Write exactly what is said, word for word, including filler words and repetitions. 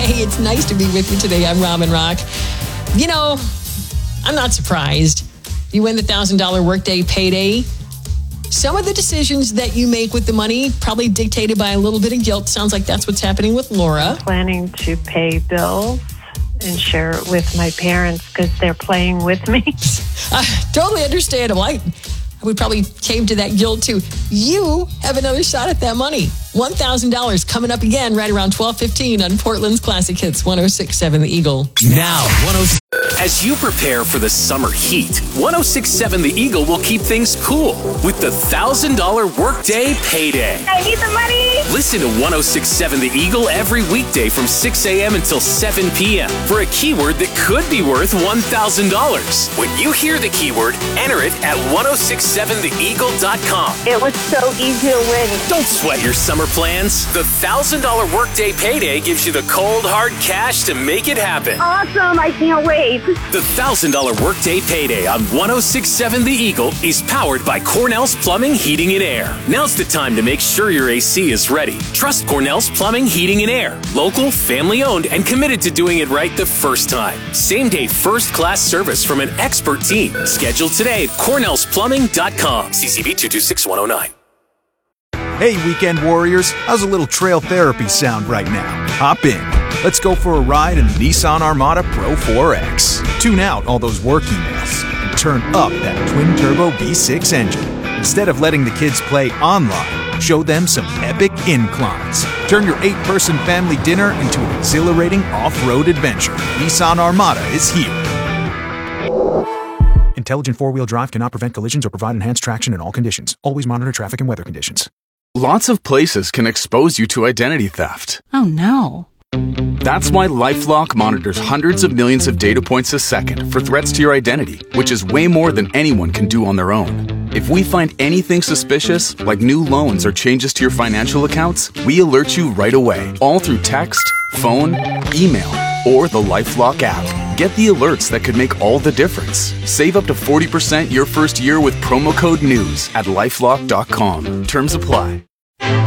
Hey, it's nice to be with you today. I'm Robin Rock. You know, I'm not surprised. You win the one thousand dollars workday payday. Some of the decisions that you make with the money probably dictated by a little bit of guilt. Sounds like that's what's happening with Laura. Planning to pay bills and share it with my parents because they're playing with me. uh, totally understandable. I, I would probably cave to that guilt too. You have another shot at that money. one thousand dollars coming up again right around twelve fifteen on Portland's Classic Hits one oh six point seven The Eagle. Now, as you prepare for the summer heat, one oh six point seven The Eagle will keep things cool with the one thousand dollars workday payday. I need the money. Listen to one oh six point seven The Eagle every weekday from six a.m. until seven p.m. for a keyword that could be worth one thousand dollars. When you hear the keyword, enter it at one oh six seven the eagle dot com. It was so easy to win. Don't sweat your summer plans. The one thousand dollars workday payday gives you the cold, hard cash to make it happen. Awesome. I can't wait. The one thousand dollars workday payday on one oh six point seven The Eagle is powered by Cornell's Plumbing, Heating, and Air. Now's the time to make sure your A C is ready. Trust Cornell's Plumbing, Heating, and Air. Local, family-owned, and committed to doing it right the first time. Same-day first-class service from an expert team. Schedule today at cornells plumbing dot com. C C B two two six one oh nine. Hey, weekend warriors, how's a little trail therapy sound right now? Hop in. Let's go for a ride in the Nissan Armada Pro four X. Tune out all those work emails and turn up that twin-turbo V six engine. Instead of letting the kids play online, show them some epic inclines. Turn your eight-person family dinner into an exhilarating off-road adventure. Nissan Armada is here. Intelligent four-wheel drive cannot prevent collisions or provide enhanced traction in all conditions. Always monitor traffic and weather conditions. Lots of places can expose you to identity theft. Oh no. That's why LifeLock monitors hundreds of millions of data points a second for threats to your identity, which is way more than anyone can do on their own. If we find anything suspicious, like new loans or changes to your financial accounts, we alert you right away, all through text, phone, email, or the LifeLock app. Get the alerts that could make all the difference. Save up to forty percent your first year with promo code NEWS at lifelock dot com. Terms apply.